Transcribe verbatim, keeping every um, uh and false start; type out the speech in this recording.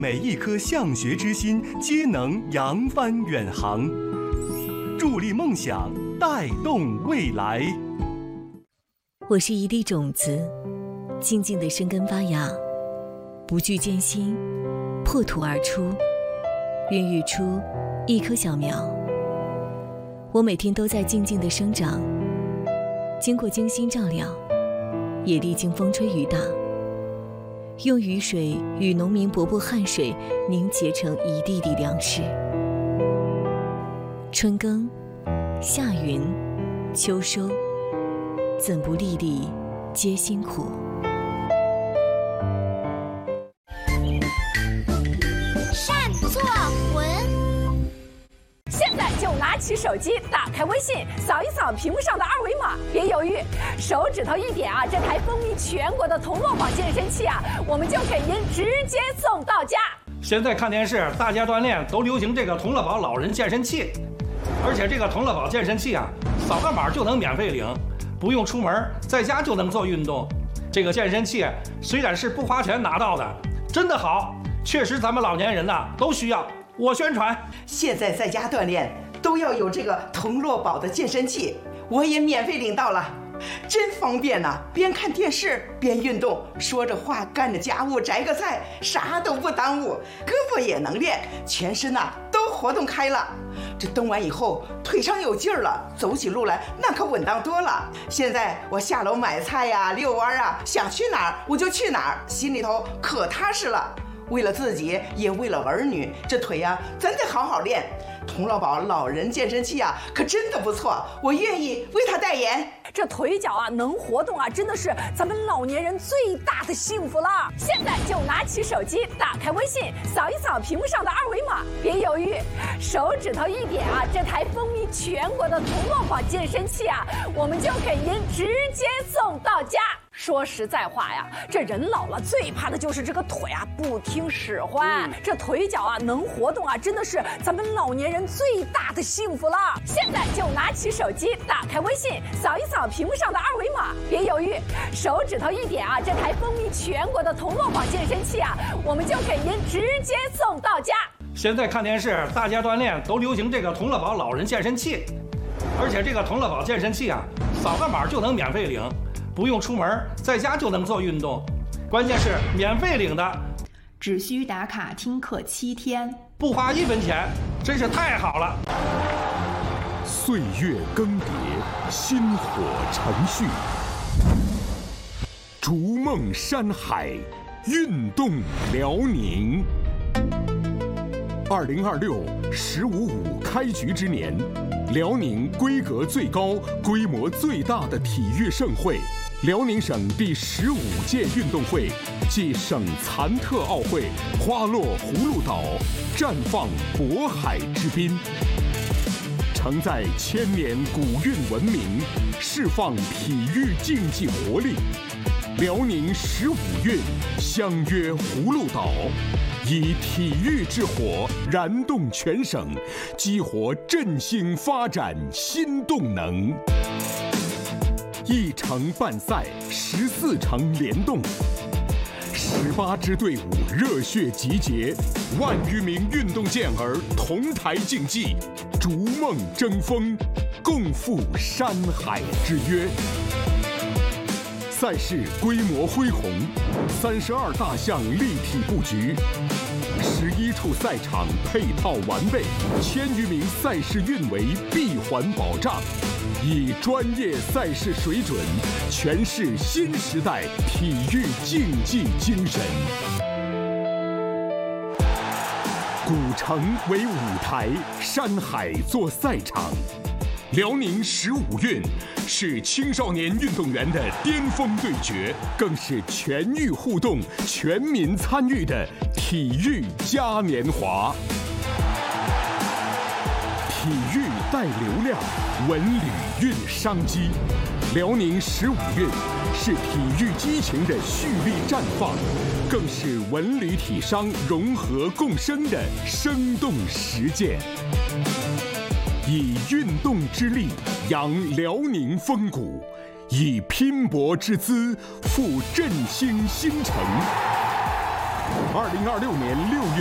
每一颗向学之心，皆能扬帆远航。助力梦想，带动未来。 我是一粒种子，静静地生根发芽，不惧艰辛，破土而出，孕育出一棵小苗。我每天都在静静地生长，经过精心照料，也历经风吹雨打，用雨水与农民伯伯汗水凝结成一地地粮食。春耕，夏耘，秋收，怎不粒粒皆辛苦？ 善作文。 现在就拿起手机，打开微信，扫一扫屏幕上的二维码，别犹豫，手指头一点啊，这台风靡全国的同乐宝健身器啊，我们就给您直接送到家。 现在看电视，大家锻炼都流行这个同乐宝老人健身器，而且这个同乐宝健身器啊，扫个码就能免费领，不用出门，在家就能做运动。这个健身器虽然是不花钱拿到的，真的好，确实咱们老年人呐、啊、都需要。我宣传， 现在在家锻炼都要有这个同乐宝的健身器，我也免费领到了，真方便呐、啊！边看电视边运动，说着话干着家务，摘个菜，啥都不耽误，胳膊也能练，全身呐、啊、都活动开了。这蹬完以后腿上有劲儿了，走起路来那可稳当多了。现在我下楼买菜呀、啊、遛弯啊，想去哪儿我就去哪儿，心里头可踏实了。为了自己，也为了儿女，这腿呀、啊，咱得好好练。同乐宝老人健身器啊，可真的不错，我愿意为他代言。 这腿脚啊能活动啊，真的是咱们老年人最大的幸福了。现在就拿起手机，打开微信，扫一扫屏幕上的二维码，别犹豫，手指头一点啊，这台风靡全国的同乐宝健身器啊，我们就给您直接送到家。说实在话呀，这人老了最怕的就是这个腿啊不听使唤、嗯、这腿脚啊能活动啊，真的是咱们老年人最大的幸福了。现在就拿起手机，打开微信，扫一扫屏幕上的二维码，别犹豫，手指头一点啊，这台风靡全国的同乐宝健身器啊，我们就给您直接送到家。 现在看电视，大家锻炼都流行这个同乐宝老人健身器，而且这个同乐宝健身器啊，扫个码就能免费领，不用出门，在家就能做运动，关键是免费领的， 只需打卡听课七天， 不花一分钱，真是太好了。 岁月更迭，薪火承续，逐梦山海，运动辽宁。二零二六十五五开局之年，辽宁规格最高、规模最大的体育盛会——辽宁省第十五届运动会暨省残特奥会花落葫芦岛，绽放渤海之滨，承载千年古韵文明，释放体育竞技活力。辽宁十五运相约葫芦岛，以体育之火燃动全省，激活振兴发展新动能。一城半赛，十四城联动，十八支队伍热血集结，万余名运动健儿同台竞技，逐梦争锋，共赴山海之约。赛事规模恢宏，三十二大项立体布局，十一处赛场配套完备，千余名赛事运维闭环保障，以专业赛事水准诠释新时代体育竞技精神。古城为舞台，山海作赛场。辽宁十五运是青少年运动员的巅峰对决，更是全域互动、全民参与的体育嘉年华。体育带流量，文旅运商机。辽宁十五运是体育激情的蓄力绽放，更是文旅体商融合共生的生动实践。以运动之力扬辽宁风骨，以拼搏之姿赴振兴新城。 二零二六年六月。